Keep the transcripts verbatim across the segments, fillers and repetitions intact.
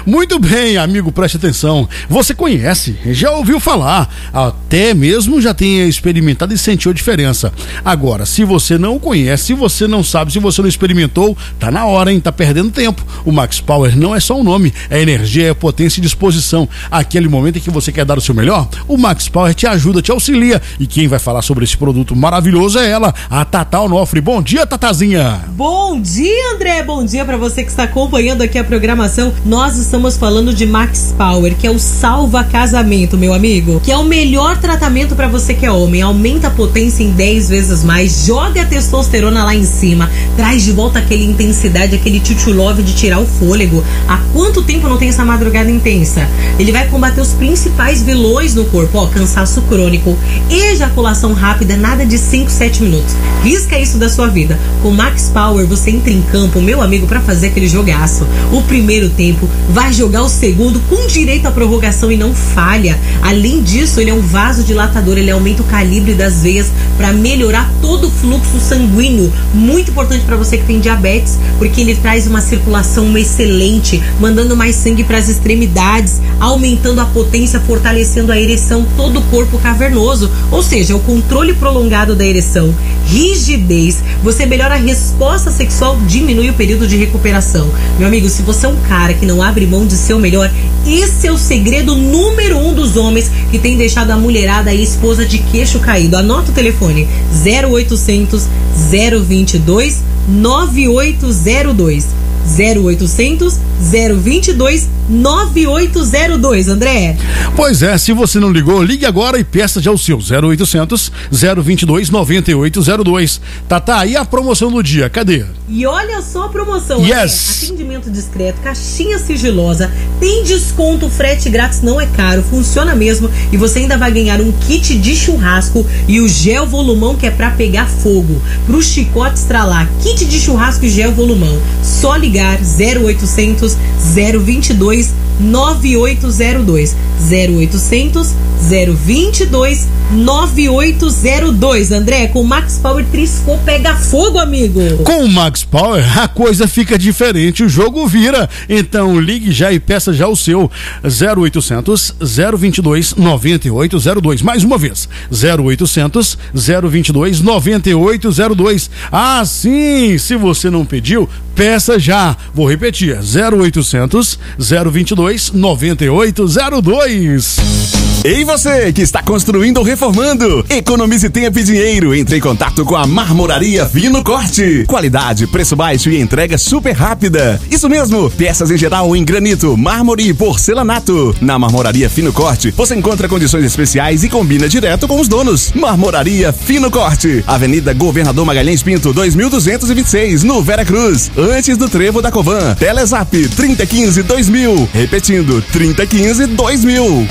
Muito bem, amigo, preste atenção. Você conhece, já ouviu falar, até mesmo já tenha experimentado e sentiu a diferença. Agora, se você não conhece, se você não sabe, se você não experimentou, tá na hora, hein? Tá perdendo tempo. O Max Power não é só um nome, é energia, é potência e disposição. Aquele momento em que você quer dar o seu melhor, o Max Power te ajuda, te auxilia. E quem vai falar sobre esse produto maravilhoso é ela, a Tatá Onofre. Bom dia, Tatazinha. Bom dia, André. Bom dia para você que está acompanhando aqui a programação. Nós estamos falando de Max Power, que é o salva casamento, meu amigo, que é o melhor tratamento para você que é homem. Aumenta a potência em dez vezes mais, joga a testosterona lá em cima, traz de volta aquela intensidade, aquele tchutchulove de tirar o fôlego. Há quanto tempo não tem essa madrugada intensa? Ele vai combater os principais vilões no corpo, ó, cansaço crônico, ejaculação rápida, nada de cinco, sete minutos. Risca isso da sua vida. Com Max Power você entra em campo, meu amigo, para fazer aquele jogaço. O primeiro tempo, vai jogar o segundo com direito à prorrogação e não falha. Além disso, ele é um vasodilatador, ele aumenta o calibre das veias para melhorar todo o fluxo sanguíneo. Muito importante para você que tem diabetes, porque ele traz uma circulação excelente, mandando mais sangue para as extremidades, aumentando a potência, fortalecendo a ereção, todo o corpo cavernoso, ou seja, o controle prolongado da ereção, rigidez, você melhora a resposta sexual, diminui o período de recuperação. Meu amigo, se você é um cara que não abre mão de ser o melhor, esse é o segredo número um dos homens que tem deixado a mulherada e a esposa de queixo caído. Anota o telefone zero oitocentos, zero vinte e dois, nove oito zero dois. zero oitocentos, zero vinte e dois, nove oito zero dois, André. Pois é, se você não ligou, ligue agora e peça já o seu zero oitocentos, zero vinte e dois, nove oito zero dois. Tatá, e a promoção do dia, cadê? E olha só a promoção, yes. André. Atendimento discreto, caixinha sigilosa, tem desconto, frete grátis, não é caro, funciona mesmo, e você ainda vai ganhar um kit de churrasco e o gel volumão, que é pra pegar fogo, pro chicote estralar. Kit de churrasco e gel volumão, só ligar zero oitocentos, zero vinte e dois, nove oito zero dois, zero oitocentos, zero vinte e dois, nove oito zero dois. André, com o Max Power triscou, pega fogo, amigo. Com o Max Power a coisa fica diferente, o jogo vira. Então ligue já e peça já o seu zero oitocentos, zero vinte e dois, nove oito zero dois. Mais uma vez, zero oitocentos, zero vinte e dois, nove oito zero dois. Ah, sim, se você não pediu, peça já. Vou repetir, zero oitocentos, zero vinte e dois, nove oito zero dois. Ei, você que está construindo ou reformando, economize tempo e dinheiro. Entre em contato com a Marmoraria Fino Corte. Qualidade, preço baixo e entrega super rápida. Isso mesmo, peças em geral em granito, mármore e porcelanato. Na Marmoraria Fino Corte, você encontra condições especiais e combina direto com os donos. Marmoraria Fino Corte, Avenida Governador Magalhães Pinto, dois mil duzentos e vinte e seis, no Vera Cruz, antes do Trevo da Covan. Telezap trinta e quinze, dois mil. Repetindo, trinta e quinze, dois mil.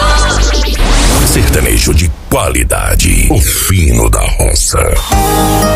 Sertanejo de qualidade, o fino da roça.